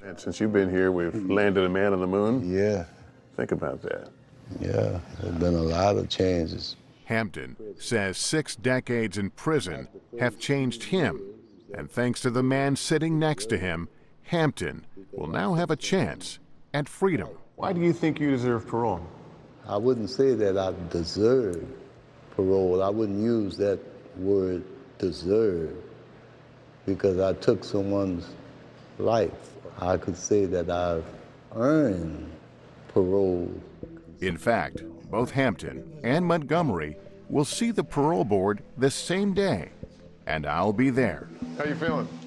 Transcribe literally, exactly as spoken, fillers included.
And since you've been here, we've landed a man on the moon. Yeah. Think about that. Yeah, there's been a lot of changes. Hampton says six decades in prison have changed him, and thanks to the man sitting next to him, Hampton will now have a chance at freedom. Why do you think you deserve parole? I wouldn't say that I deserve parole. I wouldn't use that word deserve because I took someone's life. I could say that I've earned parole. In fact, both Hampton and Montgomery will see the parole board the same day, and I'll be there. How you feeling?